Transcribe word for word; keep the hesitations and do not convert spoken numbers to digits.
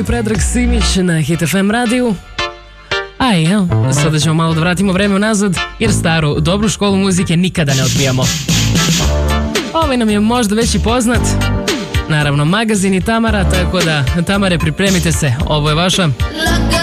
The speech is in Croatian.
Predrag Simić na Hit F M radiju. A i evo, sada ćemo malo da vratimo vreme unazad, jer staru, dobru školu muzike nikada ne odbijamo. Ovaj nam je možda već i poznat. Naravno, magazin i Tamara, tako da, Tamare, pripremite se, ovo je vaša